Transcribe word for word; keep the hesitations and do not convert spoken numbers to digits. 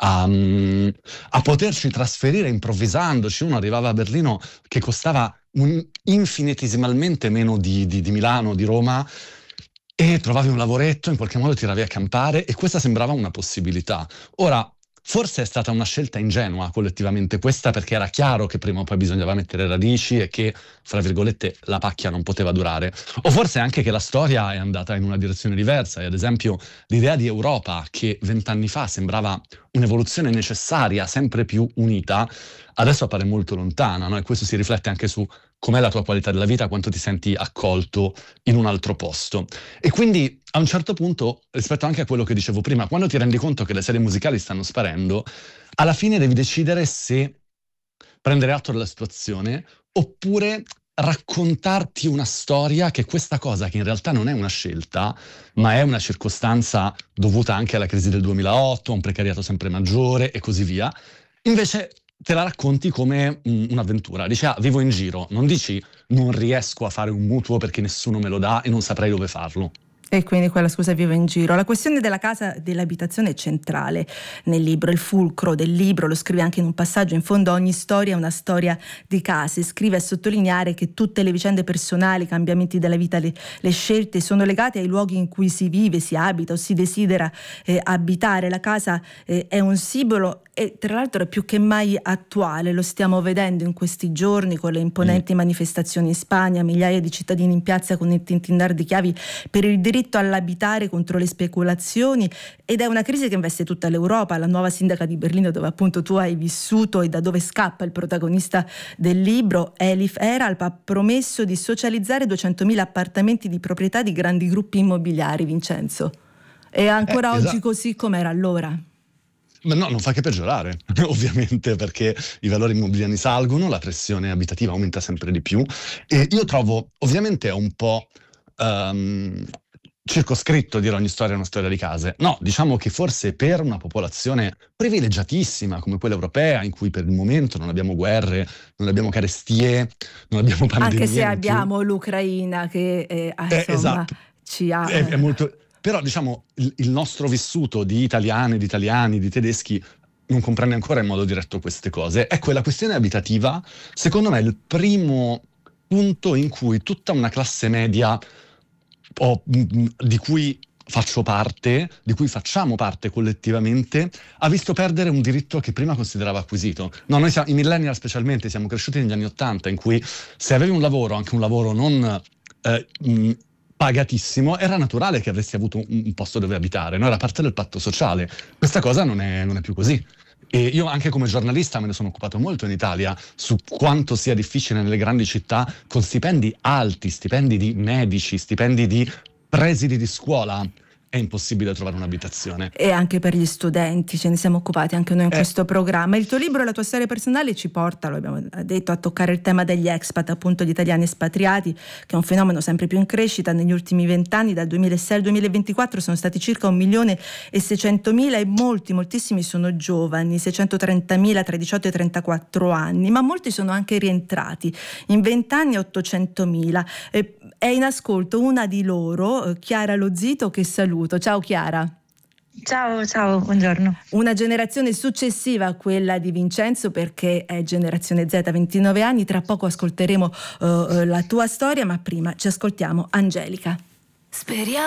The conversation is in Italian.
a, mm, a poterci trasferire improvvisandoci. Uno arrivava a Berlino che costava un, infinitesimalmente meno di, di, di Milano, di Roma, e trovavi un lavoretto, in qualche modo tiravi a campare, e questa sembrava una possibilità. Ora, forse è stata una scelta ingenua collettivamente questa, perché era chiaro che prima o poi bisognava mettere radici e che, fra virgolette, la pacchia non poteva durare. O forse anche che la storia è andata in una direzione diversa, e ad esempio l'idea di Europa, che vent'anni fa sembrava un'evoluzione necessaria, sempre più unita, adesso appare molto lontana, no? E questo si riflette anche su com'è la tua qualità della vita, quanto ti senti accolto in un altro posto. E quindi a un certo punto, rispetto anche a quello che dicevo prima, quando ti rendi conto che le serie musicali stanno sparendo, alla fine devi decidere se prendere atto della situazione oppure raccontarti una storia, che questa cosa, che in realtà non è una scelta, ma è una circostanza dovuta anche alla crisi del duemilaotto, a un precariato sempre maggiore e così via, invece te la racconti come mm, un'avventura. Dici, ah, vivo in giro, non dici non riesco a fare un mutuo perché nessuno me lo dà e non saprei dove farlo. E quindi quella scusa vivo in giro. La questione della casa, dell'abitazione è centrale nel libro, il fulcro del libro, lo scrive anche in un passaggio. In fondo ogni storia è una storia di case. Scrive a sottolineare che tutte le vicende personali, i cambiamenti della vita, le, le scelte sono legate ai luoghi in cui si vive, si abita o si desidera eh, abitare. La casa eh, è un simbolo e tra l'altro è più che mai attuale. Lo stiamo vedendo in questi giorni con le imponenti mm. manifestazioni in Spagna, migliaia di cittadini in piazza con il tintinnar di chiavi per il diritto all'abitare contro le speculazioni, ed è una crisi che investe tutta l'Europa. La nuova sindaca di Berlino, dove appunto tu hai vissuto e da dove scappa il protagonista del libro, Elif Eralp, ha promesso di socializzare duecentomila appartamenti di proprietà di grandi gruppi immobiliari. Vincenzo, è ancora eh, oggi esatto. così come era allora? Ma no, non fa che peggiorare, ovviamente, perché i valori immobiliari salgono, la pressione abitativa aumenta sempre di più, e io trovo, ovviamente è un po' um, circoscritto dire ogni storia è una storia di case. No, diciamo che forse per una popolazione privilegiatissima come quella europea, in cui per il momento non abbiamo guerre, non abbiamo carestie, non abbiamo pandemie. Anche se abbiamo l'Ucraina che eh, eh, insomma esatto. ci ha... È, è molto... Però diciamo il, il nostro vissuto di italiani, di italiani, di tedeschi non comprende ancora in modo diretto queste cose. Ecco, la questione abitativa, secondo me, è il primo punto in cui tutta una classe media o, mh, di cui faccio parte, di cui facciamo parte collettivamente, ha visto perdere un diritto che prima considerava acquisito. No, noi siamo, i millennial specialmente, siamo cresciuti negli anni Ottanta, in cui se avevi un lavoro, anche un lavoro non eh, mh, pagatissimo, era naturale che avresti avuto un, un posto dove abitare, no? Era parte del patto sociale. Questa cosa non è, non è più così. E io anche come giornalista me ne sono occupato molto in Italia su quanto sia difficile nelle grandi città, con stipendi alti, stipendi di medici, stipendi di presidi di scuola, è impossibile trovare un'abitazione. E anche per gli studenti, ce ne siamo occupati anche noi in Eh. questo programma. Il tuo libro e la tua storia personale ci porta, lo abbiamo detto, a toccare il tema degli expat, appunto gli italiani espatriati, che è un fenomeno sempre più in crescita. Negli ultimi vent'anni, dal duemilasei al duemilaventiquattro, sono stati circa un milione e seicentomila, e molti, moltissimi sono giovani, seicentotrentamila tra i diciotto e i trentaquattro anni, ma molti sono anche rientrati. In vent'anni ottocentomila. Eh, è in ascolto una di loro, Chiara Lozito, che saluto. Ciao Chiara. Ciao, ciao, buongiorno. Una generazione successiva a quella di Vincenzo, perché è generazione Z, ventinove anni. Tra poco ascolteremo uh, la tua storia, ma prima ci ascoltiamo Angelica. Speriamo